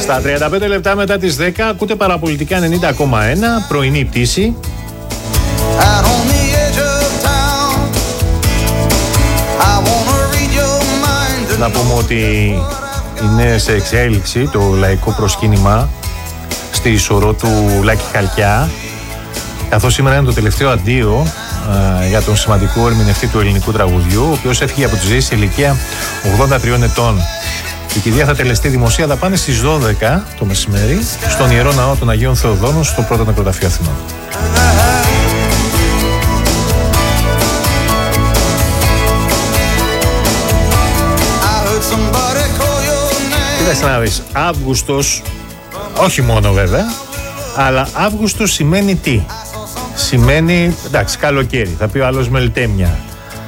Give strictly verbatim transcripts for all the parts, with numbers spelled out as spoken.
Στα τριάντα πέντε λεπτά μετά τις δέκα ακούτε Παραπολιτικά ενενήντα κόμμα ένα, πρωινή πτήση. Να πούμε ότι είναι σε εξέλιξη το λαϊκό προσκύνημα στη σωρό του Λάκη Χαλκιά, καθώς σήμερα είναι το τελευταίο αντίο α, για τον σημαντικό ερμηνευτή του ελληνικού τραγουδιού, ο οποίος έφυγε από τη ζωή σε ηλικία ογδόντα τριών ετών. Η κηδεία θα τελεστεί δημοσία δαπάνη στις δώδεκα το μεσημέρι στον Ιερό Ναό των Αγίων Θεοδόνων στο πρώτο νεκροταφείο Αθηνών. Κοίταξε να δεις, Αύγουστος, όχι μόνο βέβαια, αλλά Αύγουστος σημαίνει τι? Σημαίνει, εντάξει, καλοκαίρι, θα πει ο άλλος μελτέμια.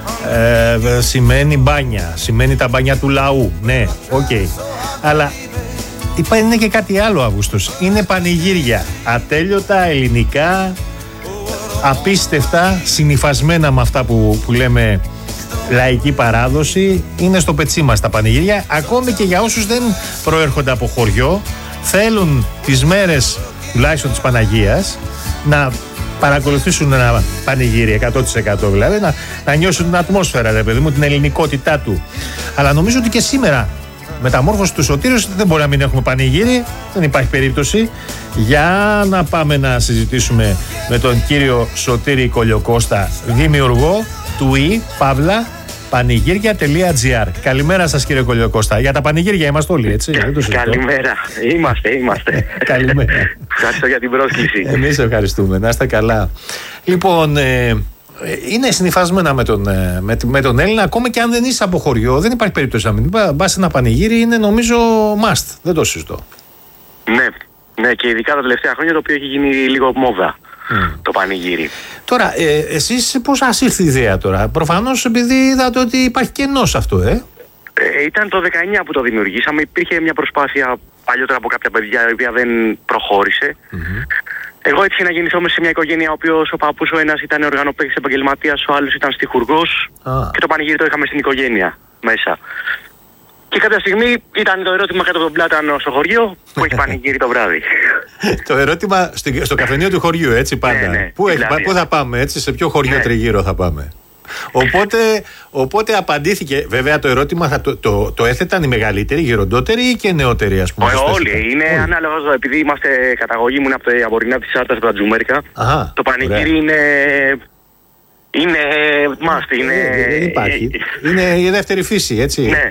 Ε, σημαίνει μπάνια, σημαίνει τα μπάνια του λαού. Ναι, οκ. Okay. Αλλά είναι και κάτι άλλο Αύγουστος. Είναι πανηγύρια. Ατέλειωτα, ελληνικά, απίστευτα, συνυφασμένα με αυτά που, που λέμε λαϊκή παράδοση. Είναι στο πετσί μας τα πανηγύρια. Ακόμη και για όσους δεν προέρχονται από χωριό, θέλουν τις μέρες τουλάχιστον της Παναγίας να παρακολουθήσουν ένα πανηγύρι εκατό τοις εκατό, δηλαδή να, να νιώσουν την ατμόσφαιρα, ρε παιδί μου, την ελληνικότητά του. Αλλά νομίζω ότι και σήμερα μεταμόρφωση του Σωτήριος δεν μπορεί να μην έχουμε πανηγύρι, δεν υπάρχει περίπτωση. Για να πάμε να συζητήσουμε με τον κύριο Σωτήρη Κολιοκώστα, δημιουργό του η παύλα πανηγύρια τελεία τζι άρ. Καλημέρα σας, κύριε Κολιοκώστα. Για τα πανηγύρια είμαστε όλοι, έτσι? Καλημέρα. Είμαστε, είμαστε. Καλημέρα. Ευχαριστώ για την πρόσκληση. Εμείς ευχαριστούμε. Να είστε καλά. Λοιπόν, ε, είναι συνυφασμένα με τον, με, με τον Έλληνα, ακόμα και αν δεν είσαι από χωριό, δεν υπάρχει περίπτωση να μην πας σε ένα πανηγύρι, είναι νομίζω must. Δεν το συζητώ. Ναι, ναι, και ειδικά τα τελευταία χρόνια το οποίο έχει γίνει λίγο μόδα. Mm. Το πανηγύρι. Τώρα, ε, εσείς πώς σας ήρθε η ιδέα τώρα? Προφανώς επειδή είδατε ότι υπάρχει κενός αυτό, ε? ε ήταν το δεκαεννιά που το δημιουργήσαμε. Υπήρχε μια προσπάθεια παλιότερα από κάποια παιδιά η οποία δεν προχώρησε. Mm-hmm. Εγώ έτυχε να γεννηθώ μέσα σε μια οικογένεια ο οποίος ο παππούς ο ένας ήταν οργανοπαίκτης επαγγελματίας, ο άλλος ήταν στιχουργός ah. και το πανηγύρι το είχαμε στην οικογένεια μέσα. Και κάποια στιγμή ήταν το ερώτημα κάτω από τον πλάτανο στο χωριό που έχει πανηγύρι το βράδυ. Το ερώτημα στο καφενείο του χωριού, έτσι πάντα. Ναι, ναι, πού, έχει, πού θα πάμε, έτσι, σε ποιο χωριό ναι. τριγύρω θα πάμε. Οπότε, οπότε απαντήθηκε, βέβαια το ερώτημα θα το, το, το έθεταν οι μεγαλύτεροι, οι γεροντότεροι ή και νεότεροι, ας πούμε. Όλοι, είναι όλοι. Ανάλογα, επειδή είμαστε καταγωγή μου από τα Βορεινά της Άρτας, από τα Τζουμέρικα. Αχα, το πανηγύρι ωραία. είναι... Είναι μάστη, είναι... Ε, δεν υπάρχει. Είναι η δεύτερη φύση, έτσι. Ναι.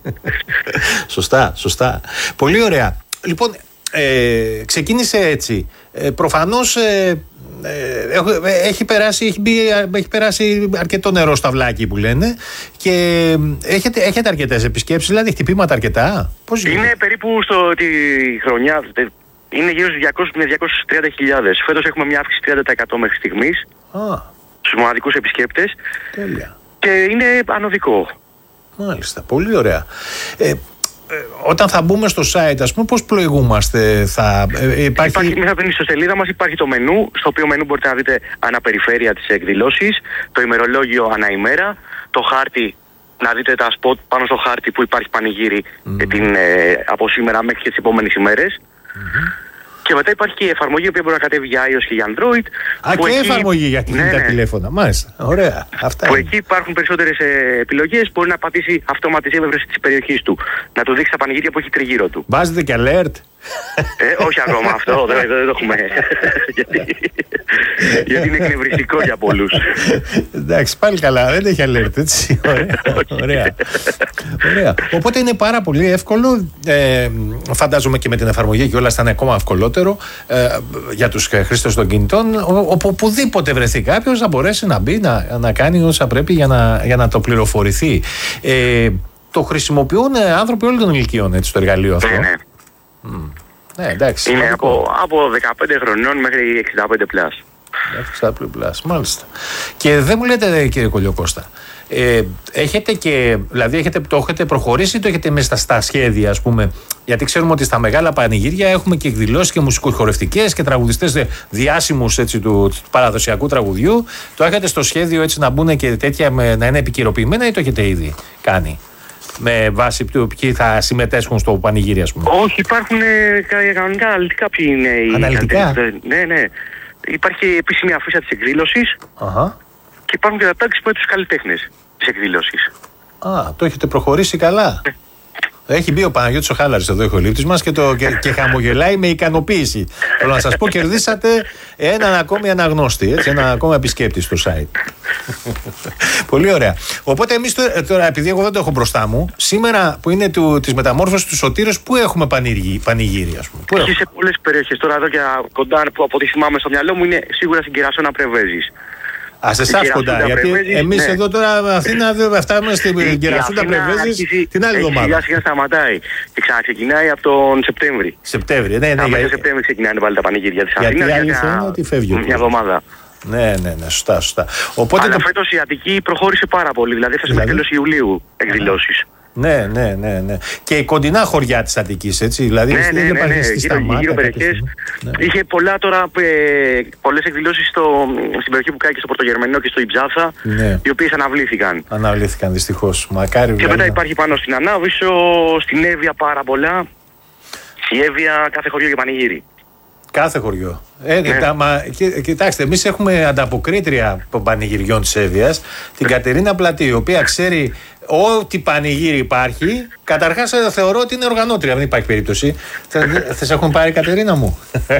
Σωστά, σωστά. Πολύ ωραία. Λοιπόν, ε, ξεκίνησε έτσι. Ε, προφανώς ε, ε, έχει, περάσει, έχει, μπει, έχει περάσει αρκετό νερό στα βλάκι που λένε και έχετε, έχετε αρκετές επισκέψεις, δηλαδή χτυπήματα αρκετά. Πώς είναι γίνεται? Περίπου στο, τη χρονιά, είναι γύρω στους διακόσιες με διακόσιες τριάντα χιλιάδες. Φέτος έχουμε μια αύξηση τριάντα τοις εκατό μέχρι στιγμής. Ah. Στους μοναδικούς επισκέπτες. Τέλεια. Και είναι ανωδικό. Μάλιστα, πολύ ωραία. Ε, ε, όταν θα μπούμε στο site, ας πούμε, πώς πλοηγούμαστε? Θα, ε, υπάρχει... υπάρχει μέσα από την ιστοσελίδα μας υπάρχει το μενού, στο οποίο μενού μπορείτε να δείτε αναπεριφέρεια της εκδηλώσεις, το ημερολόγιο αναημέρα, το χάρτη, να δείτε τα spot πάνω στο χάρτη που υπάρχει πανηγύρι mm. την, ε, από σήμερα μέχρι και τις επόμενες ημέρες. Mm-hmm. Και μετά υπάρχει και η εφαρμογή που μπορεί να κατέβει για iOS και για Android. Α, και εκεί... εφαρμογή για κινητά ναι, ναι. τηλέφωνα. Μάλιστα. Ωραία. Αυτά που είναι. Εκεί υπάρχουν περισσότερες ε, επιλογές. Μπορεί να πατήσει αυτόματη έβρεση της περιοχής του. Να του δείξει τα πανηγύρια που έχει τριγύρω του. Βάζετε και alert. Ε, όχι ακόμα αυτό. δεν, δεν το έχουμε. γιατί, γιατί είναι εκνευριστικό για πολλούς. Εντάξει, πάλι καλά. Δεν έχει alert, έτσι. Ωραία. Ωραία. Ωραία. Οπότε είναι πάρα πολύ εύκολο. Ε, φαντάζομαι και με την εφαρμογή και όλα θα είναι ακόμα ευκολότερο ε, για τους χρήστες των κινητών. Όπου οπουδήποτε βρεθεί κάποιος να μπορέσει να μπει, να, να κάνει όσα πρέπει για να, για να το πληροφορηθεί. Ε, το χρησιμοποιούν άνθρωποι όλων των ηλικιών, έτσι, το εργαλείο αυτό. Ναι, ναι. Mm. Ναι, εντάξει, είναι από, από δεκαπέντε χρονών μέχρι εξήντα πέντε πλας. εξήντα πέντε πλας, μάλιστα. Και δεν μου λέτε, κύριε Κολιοκώστα, ε, έχετε και, δηλαδή έχετε, το έχετε προχωρήσει ή το έχετε μέσα στα σχέδια, ας πούμε? Γιατί ξέρουμε ότι στα μεγάλα πανηγύρια έχουμε και εκδηλώσεις και μουσικοχορευτικές και τραγουδιστές διάσημους, έτσι, του, του παραδοσιακού τραγουδιού. Το έχετε στο σχέδιο, έτσι, να μπουν και τέτοια, με, να είναι επικαιροποιημένα, ή το έχετε ήδη κάνει? με βάση ποιοι θα συμμετέσχουν στο πανηγύρι, ας πούμε? Όχι, υπάρχουν ε, κανονικά αναλυτικά ποιοι είναι οι αναλυτικά. Ναι, ναι. Υπάρχει επίσημη αφίσα της εκδήλωσης uh-huh. και υπάρχουν και τα τάξη με τους καλλιτέχνες της εκδήλωσης. Α, το έχετε προχωρήσει καλά. Ναι. Έχει μπει ο Παναγιώτης ο Χάλαρης εδώ, ηχολήπτης μας, και, το, και, και χαμογελάει με ικανοποίηση. Θέλω να σας πω, κερδίσατε έναν ακόμη αναγνώστη, έτσι, έναν ακόμη επισκέπτη στο site. Πολύ ωραία. Οπότε εμείς τώρα, επειδή εγώ δεν το έχω μπροστά μου, σήμερα που είναι του, της μεταμόρφωσης του Σωτήρος, πού έχουμε πανηγύρι, ας πούμε? Έχει σε πολλές περιοχές. Τώρα εδώ και κοντά, που από ό,τι θυμάμαι στο μυαλό μου, είναι σίγουρα στην Κερασόνα Πρεβέζης. Α, σε εσάς κοντά, γιατί εμείς ναι. εδώ τώρα Αθήνα φτάνουμε στην Κερασόνα Πρεβέζης την άλλη εβδομάδα. Σιγά σιγά σταματάει και ξαναξεκινάει από τον Σεπτέμβρη. Σεπτέμβρη, ναι, ναι. Μέσα για... Σεπτέμβρη ξεκινάνε πάλι τα πανηγύρια της Αθήνας. Γιατί η αλήθεια είναι ότι φεύγει. Μια εβδομάδα. Ναι, ναι, ναι, σωστά, σωστά. Οπότε αλλά το... φέτος η Αττική προχώρησε πάρα πολύ, δηλαδή έφτασε δηλαδή... τέλος Ιουλίου εκδηλώσεις. Ναι, ναι, ναι, ναι. Και οι κοντινά χωριά της Αττικής, έτσι. Δηλαδή, ναι, ναι, ναι, ναι, ναι. Γύρω, γύρω περιοχές. Ναι. Είχε πολλά τώρα, ε, πολλές εκδηλώσεις στο, στην περιοχή που κάει και στο Πρωτογερμανικό και στο Ιμπζάθα, ναι. οι οποίες αναβλήθηκαν. Αναβλήθηκαν, δυστυχώς. Μακάρι. Και μετά υπάρχει πάνω στην Ανάβησο, στην Εύβοια πάρα πολλά. Η Εύβοια, κάθε χωριό για πανηγύρι. Κάθε χωριό. Ε, ναι. τα, μα, κοι, κοιτάξτε, εμείς έχουμε ανταποκρίτρια των πανηγυριών της Εύβοιας, την Κατερίνα Πλατή, η οποία ξέρει ό,τι πανηγύρι υπάρχει. Καταρχάς θεωρώ ότι είναι οργανώτρια, δεν υπάρχει περίπτωση. Θες έχουμε πάρει, Κατερίνα μου?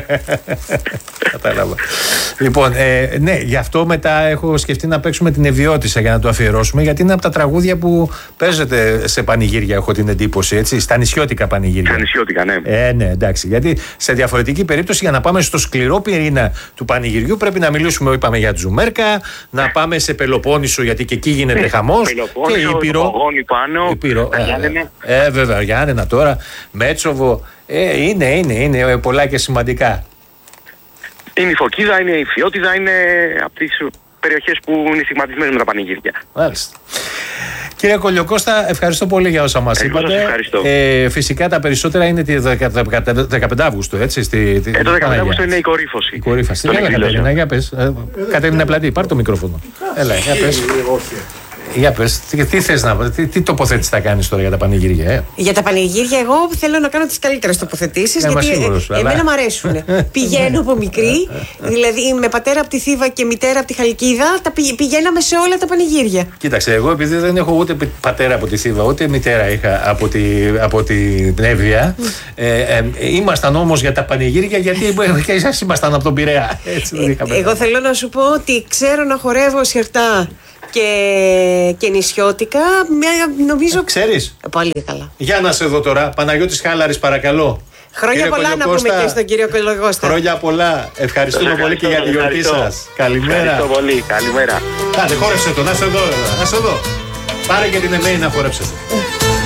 Κατάλαβα. Λοιπόν, ε, ναι, γι' αυτό μετά έχω σκεφτεί να παίξουμε την Ευβοιώτισσα για να το αφιερώσουμε, γιατί είναι από τα τραγούδια που παίζεται σε πανηγύρια, έχω την εντύπωση, έτσι, στα νησιώτικα πανηγύρια. Στα νησιώτικα, ναι. Ε, ναι, εντάξει, γιατί σε διαφορετική περίπτωση, για να πάμε στο σκληρό πυρήνα του πανηγυριού, πρέπει να μιλήσουμε, είπαμε, για Τζουμέρκα, να πάμε σε Πελοπόννησο, γιατί και εκεί γίνεται χαμός. Και Ήπειρο. Πάνω, Ήπειρο. Ε, ε, βέβαια, Γιάννενα τώρα, Μέτσοβο. Ε, είναι, είναι, είναι πολλά και σημαντικά. Είναι η Φωκίδα, είναι η Φιώτιδα, είναι από τις περιοχές που είναι στιγματισμένες με τα πανηγύρια. Μάλιστα. Κύριε Κολιοκώστα, ευχαριστώ πολύ για όσα μας είπατε. Ε, φυσικά τα περισσότερα είναι τη δεκαπέντε Αυγούστου, έτσι. Στη, ε, το δεκαπέντε Αυγούστου είναι η κορύφωση. Η κορύφωση. Έλα, Κατερίνα, για πες. Κατερίνα Πλατή, πάρ' το μικρόφωνο. Έλα, για πες. Για πες, τι, τι θες να τι, τι τοποθέτηση θα κάνεις τώρα για τα πανηγύρια, ε? Για τα πανηγύρια, εγώ θέλω να κάνω τις καλύτερες τοποθετήσεις, γιατί σίγουρος, ε, εμένα μου αρέσουν. Πηγαίνω από μικρή, δηλαδή με πατέρα από τη Θήβα και μητέρα από τη Χαλκίδα, τα πηγαίναμε σε όλα τα πανηγύρια. Κοίταξε, εγώ επειδή δεν έχω ούτε πατέρα από τη Θήβα, ούτε μητέρα είχα από, τη, από την Εύβοια, ε, ε, ήμασταν όμως για τα πανηγύρια, γιατί και εσάς ήμασταν από τον Πειραιά. Έτσι, ε, εγώ θέλω να σου πω ότι ξέρω να χορεύω σιρτά και, και νησιώτικα, νομίζω. Ξέρεις. Πολύ καλά. Για να σε δω τώρα. Παναγιώτης Χάλαρης, παρακαλώ. Χρόνια πολλά να πούμε και στον κύριο Κολιοκώστα. Χρόνια πολλά. Ευχαριστούμε πολύ και για τη γιορτή σας. Καλημέρα. Ευχαριστώ πολύ. Καλημέρα. Άντε, χόρεψε το. Να σε δω. Να σε δω. Πάρε και την εμένη να χορέψετε.